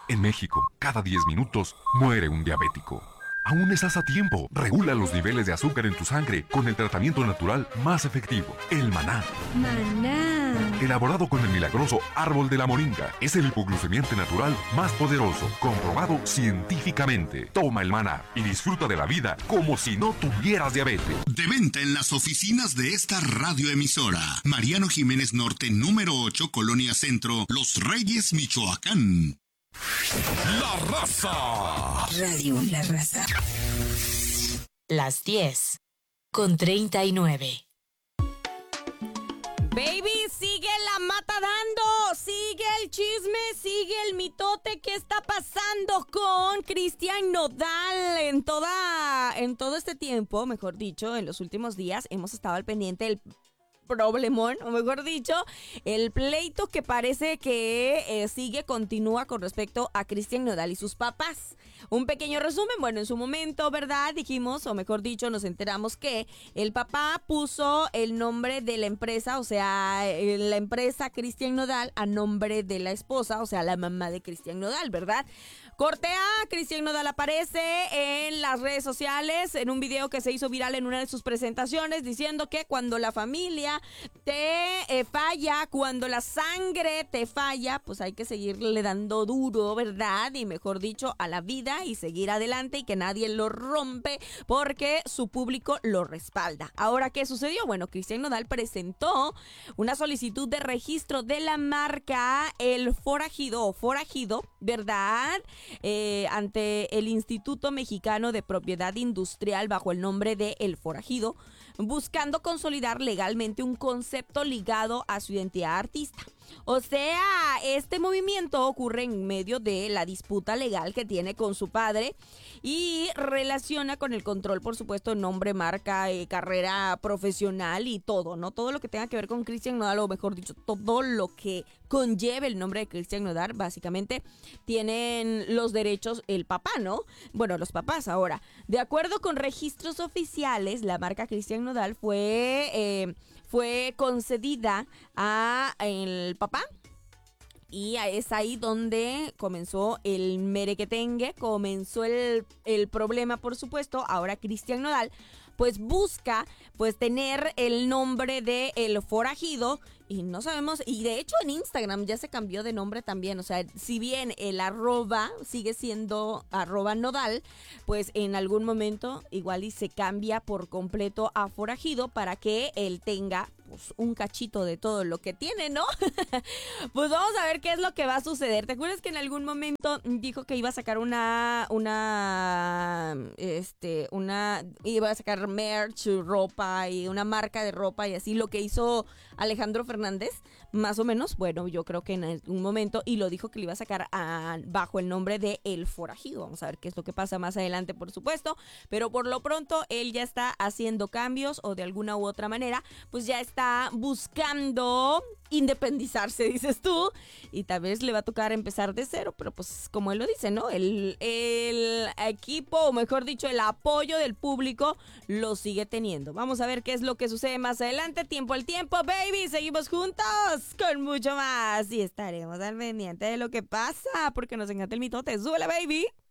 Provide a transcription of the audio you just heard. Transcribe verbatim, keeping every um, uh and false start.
En México, cada diez minutos muere un diabético. Aún estás a tiempo. Regula los niveles de azúcar en tu sangre con el tratamiento natural más efectivo, el maná. Maná. Elaborado con el milagroso árbol de la moringa. Es el hipoglucemiante natural más poderoso, comprobado científicamente. Toma el maná y disfruta de la vida como si no tuvieras diabetes. De venta en las oficinas de esta radioemisora. Mariano Jiménez Norte, número ocho, Colonia Centro, Los Reyes, Michoacán. La Raza. Radio La Raza. Las diez con treinta y nueve. Baby, sigue la mata dando, sigue el chisme, sigue el mitote. ¿Qué está pasando con Cristian Nodal? En toda, en todo este tiempo, mejor dicho, en los últimos días, hemos estado al pendiente del problemón, o mejor dicho, el pleito que parece que eh, sigue, continúa con respecto a Cristian Nodal y sus papás. Un pequeño resumen, bueno, en su momento, ¿verdad? Dijimos, o mejor dicho, nos enteramos que el papá puso el nombre de la empresa, o sea, la empresa Cristian Nodal a nombre de la esposa, o sea, la mamá de Cristian Nodal, ¿verdad? Corte A, Cristian Nodal aparece en las redes sociales en un video que se hizo viral en una de sus presentaciones diciendo que cuando la familia te eh, falla, cuando la sangre te falla, pues hay que seguirle dando duro, ¿verdad? Y mejor dicho, a la vida y seguir adelante y que nadie lo rompe porque su público lo respalda. Ahora, ¿qué sucedió? Bueno, Cristian Nodal presentó una solicitud de registro de la marca El Forajido o Forajido, ¿verdad? Eh, ante el Instituto Mexicano de Propiedad Industrial bajo el nombre de El Forajido, buscando consolidar legalmente un concepto ligado a su identidad artista. O sea, este movimiento ocurre en medio de la disputa legal que tiene con su padre y relaciona con el control, por supuesto, nombre, marca, eh, carrera profesional y todo, ¿no? Todo lo que tenga que ver con Cristian Nodal, o mejor dicho, todo lo que conlleve el nombre de Cristian Nodal, básicamente tienen los derechos el papá, ¿no? Bueno, los papás ahora. De acuerdo con registros oficiales, la marca Cristian Nodal fue, eh, fue concedida a el papá. Y es ahí donde comenzó el merequetengue, comenzó el, el problema, por supuesto. Ahora Cristian Nodal pues busca pues tener el nombre de El Forajido y no sabemos, y de hecho en Instagram ya se cambió de nombre también, o sea, si bien el arroba sigue siendo arroba Nodal, pues en algún momento igual y se cambia por completo a Forajido para que él tenga pues un cachito de todo lo que tiene, ¿no? Pues vamos a ver qué es lo que va a suceder. ¿Te acuerdas que en algún momento dijo que iba a sacar una, una, este, una, iba a sacar merch, ropa y una marca de ropa y así, lo que hizo Alejandro Fernández, más o menos? Bueno, yo creo que en algún momento, y lo dijo que le iba a sacar a, bajo el nombre de El Forajido. Vamos a ver qué es lo que pasa más adelante, por supuesto, pero por lo pronto él ya está haciendo cambios o de alguna u otra manera, pues ya está está buscando independizarse, dices tú, y tal vez le va a tocar empezar de cero, pero pues como él lo dice, ¿no? El, el equipo, o mejor dicho, el apoyo del público lo sigue teniendo. Vamos a ver qué es lo que sucede más adelante. Tiempo al tiempo, baby, seguimos juntos con mucho más y estaremos al pendiente de lo que pasa, porque nos encanta el mitote. ¡Súbele, baby!